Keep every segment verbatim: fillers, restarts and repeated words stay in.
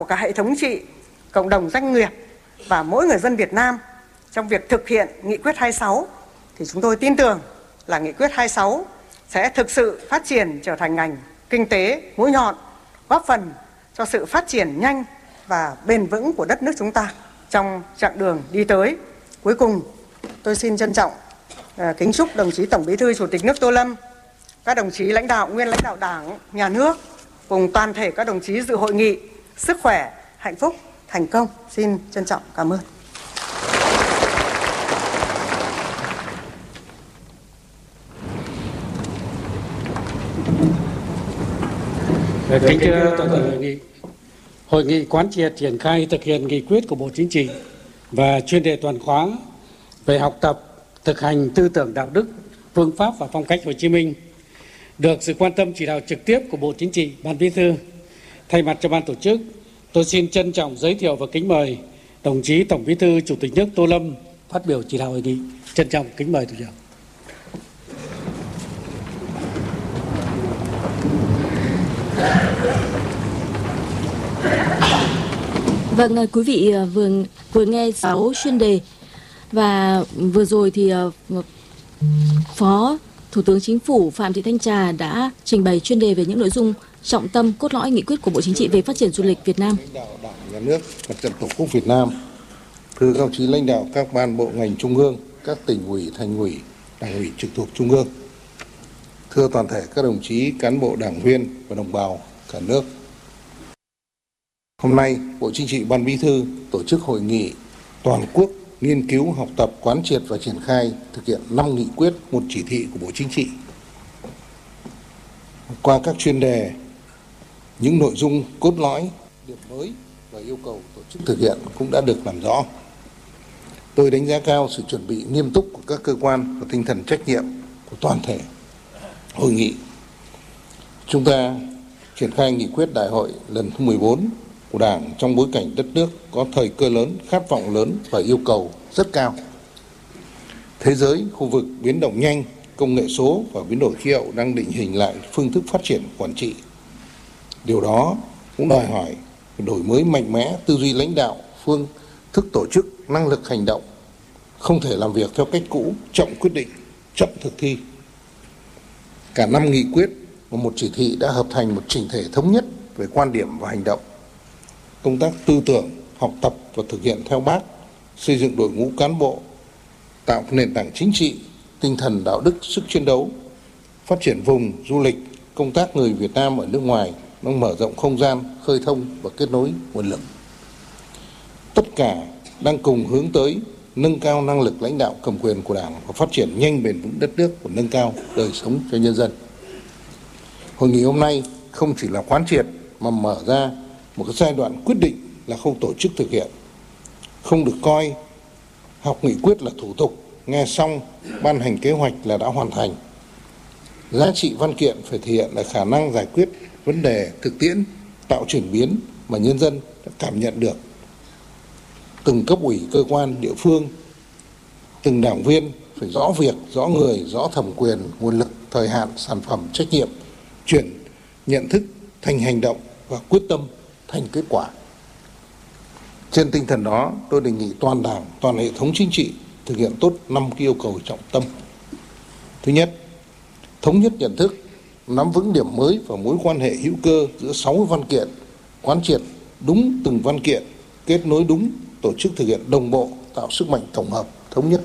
của cả hệ thống trị, cộng đồng doanh nghiệp và mỗi người dân Việt Nam trong việc thực hiện nghị quyết hai mươi sáu thì chúng tôi tin tưởng là nghị quyết hai mươi sáu sẽ thực sự phát triển trở thành ngành kinh tế mũi nhọn, góp phần cho sự phát triển nhanh và bền vững của đất nước chúng ta trong chặng đường đi tới. Cuối cùng, tôi xin trân trọng uh, kính chúc đồng chí Tổng Bí thư Chủ tịch nước Tô Lâm, các đồng chí lãnh đạo, nguyên lãnh đạo Đảng, Nhà nước cùng toàn thể các đồng chí dự hội nghị sức khỏe, hạnh phúc, thành công. Xin trân trọng cảm ơn. Kính thưa toàn thể hội nghị, hội nghị quán triệt triển khai thực hiện nghị quyết của Bộ Chính trị và chuyên đề toàn khóa về học tập, thực hành tư tưởng đạo đức, phương pháp và phong cách Hồ Chí Minh được sự quan tâm chỉ đạo trực tiếp của Bộ Chính trị, Ban Bí thư. Thay mặt cho ban tổ chức, tôi xin trân trọng giới thiệu và kính mời đồng chí Tổng Bí thư Chủ tịch nước Tô Lâm phát biểu chỉ đạo hội nghị. Trân trọng kính mời thủ trưởng. Vâng, quý vị vừa vừa nghe sáu chuyên đề và vừa rồi thì Phó Thủ tướng Chính phủ Phạm Thị Thanh Trà đã trình bày chuyên đề về những nội dung trọng tâm cốt lõi nghị quyết của Bộ Chính trị về phát triển du lịch Việt Nam. Lãnh đạo Đảng, Nhà nước, Mặt trận Tổ quốc Việt Nam, thưa các đồng chí lãnh đạo các ban bộ ngành trung ương, các tỉnh ủy, thành ủy, đảng ủy trực thuộc trung ương, thưa toàn thể các đồng chí cán bộ đảng viên và đồng bào cả nước. Hôm nay, Bộ Chính trị, Ban Bí thư tổ chức hội nghị toàn quốc nghiên cứu, học tập, quán triệt và triển khai thực hiện năm nghị quyết, một chỉ thị của Bộ Chính trị. Qua các chuyên đề, những nội dung cốt lõi, điểm mới và yêu cầu tổ chức thực hiện cũng đã được làm rõ. Tôi đánh giá cao sự chuẩn bị nghiêm túc của các cơ quan và tinh thần trách nhiệm của toàn thể hội nghị. Chúng ta triển khai nghị quyết đại hội lần thứ mười bốn của Đảng trong bối cảnh đất nước có thời cơ lớn, khát vọng lớn và yêu cầu rất cao. Thế giới, khu vực biến động nhanh, công nghệ số và biến đổi khí hậu đang định hình lại phương thức phát triển quản trị. Điều đó cũng đòi hỏi đổi mới mạnh mẽ tư duy lãnh đạo, phương thức tổ chức, năng lực hành động. Không thể làm việc theo cách cũ, chậm quyết định, chậm thực thi. Cả năm nghị quyết và một chỉ thị đã hợp thành một chỉnh thể thống nhất về quan điểm và hành động. Công tác tư tưởng, học tập và thực hiện theo Bác, xây dựng đội ngũ cán bộ, tạo nền tảng chính trị, tinh thần đạo đức, sức chiến đấu, phát triển vùng, du lịch, công tác người Việt Nam ở nước ngoài, đang mở rộng không gian, khơi thông và kết nối nguồn lực. Tất cả đang cùng hướng tới nâng cao năng lực lãnh đạo cầm quyền của Đảng và phát triển nhanh bền vững đất nước và nâng cao đời sống cho nhân dân. Hội nghị hôm nay không chỉ là quán triệt mà mở ra một cái giai đoạn quyết định là khâu tổ chức thực hiện. Không được coi học nghị quyết là thủ tục, nghe xong ban hành kế hoạch là đã hoàn thành. Giá trị văn kiện phải thể hiện là khả năng giải quyết vấn đề thực tiễn, tạo chuyển biến mà nhân dân đã cảm nhận được. Từng cấp ủy, cơ quan, địa phương, từng đảng viên phải rõ việc, rõ người, rõ thẩm quyền, nguồn lực, thời hạn, sản phẩm, trách nhiệm, chuyển nhận thức thành hành động và quyết tâm thành kết quả. Trên tinh thần đó, tôi đề nghị toàn Đảng, toàn hệ thống chính trị thực hiện tốt năm yêu cầu trọng tâm. Thứ nhất, thống nhất nhận thức, nắm vững điểm mới và mối quan hệ hữu cơ giữa sáu văn kiện, quán triệt đúng từng văn kiện, kết nối đúng, tổ chức thực hiện đồng bộ, tạo sức mạnh tổng hợp, thống nhất.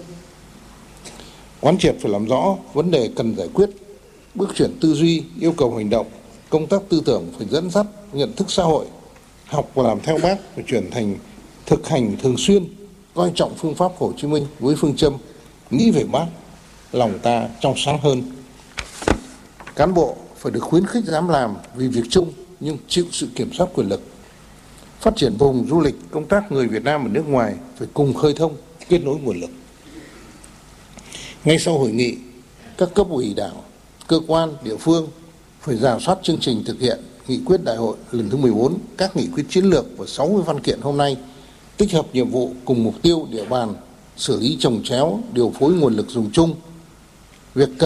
Quán triệt phải làm rõ vấn đề cần giải quyết, bước chuyển tư duy, yêu cầu hành động, công tác tư tưởng phải dẫn dắt nhận thức xã hội, học và làm theo Bác phải chuyển thành thực hành thường xuyên, coi trọng phương pháp Hồ Chí Minh với phương châm nghĩ về Bác, lòng ta trong sáng hơn. Cán bộ phải được khuyến khích dám làm vì việc chung nhưng chịu sự kiểm soát quyền lực. Phát triển vùng du lịch, công tác người Việt Nam ở nước ngoài phải cùng khơi thông, kết nối nguồn lực. Ngay sau hội nghị, các cấp ủy Đảng, cơ quan, địa phương phải rà soát chương trình thực hiện nghị quyết đại hội lần thứ mười bốn, các nghị quyết chiến lược và sáu mươi văn kiện hôm nay, tích hợp nhiệm vụ cùng mục tiêu địa bàn, xử lý chồng chéo, điều phối nguồn lực dùng chung. Việc